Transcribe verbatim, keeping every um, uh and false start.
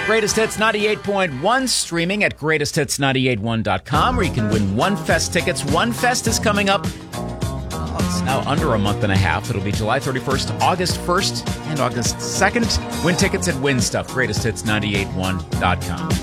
Greatest Hits ninety-eight point one, streaming at greatest hits nine eight one dot com, where you can win One Fest tickets. One Fest is coming up. Oh, it's now under a month and a half. It'll be July thirty-first, August first, and August second. Win tickets at Win Stuff. greatest hits nine eight one dot com.